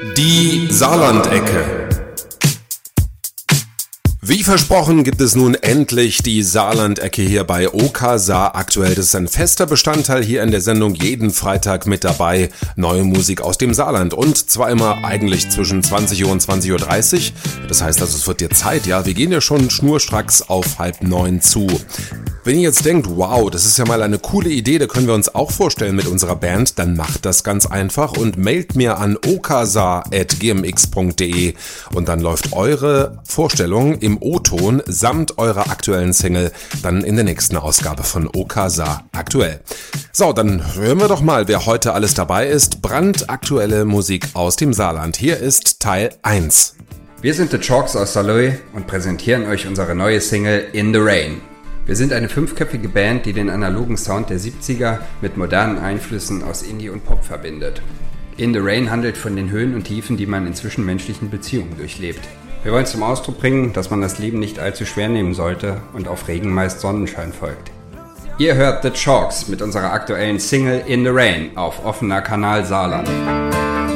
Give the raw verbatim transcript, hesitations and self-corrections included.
Die Saarlandecke. Wie versprochen gibt es nun endlich die Saarlandecke hier bei OK Saar aktuell. Das ist ein fester Bestandteil hier in der Sendung, jeden Freitag mit dabei. Neue Musik aus dem Saarland und zwar immer eigentlich zwischen zwanzig Uhr und zwanzig Uhr dreißig. Das heißt also, es wird dir Zeit, ja. Wir gehen ja schon schnurstracks auf halb neun zu. Wenn ihr jetzt denkt, wow, das ist ja mal eine coole Idee, da können wir uns auch vorstellen mit unserer Band, dann macht das ganz einfach und mailt mir an oksaar at g m x punkt d e und dann läuft eure Vorstellung im O-Ton samt eurer aktuellen Single dann in der nächsten Ausgabe von OK Saar aktuell. So, dann hören wir doch mal, wer heute alles dabei ist. Brandaktuelle Musik aus dem Saarland. Hier ist Teil eins. Wir sind The Chalks aus Saarlouis und präsentieren euch unsere neue Single In the Rain. Wir sind eine fünfköpfige Band, die den analogen Sound der siebziger mit modernen Einflüssen aus Indie und Pop verbindet. In the Rain handelt von den Höhen und Tiefen, die man in zwischenmenschlichen Beziehungen durchlebt. Wir wollen zum Ausdruck bringen, dass man das Leben nicht allzu schwer nehmen sollte und auf Regen meist Sonnenschein folgt. Ihr hört The Chalks mit unserer aktuellen Single In the Rain auf offener Kanal Saarland.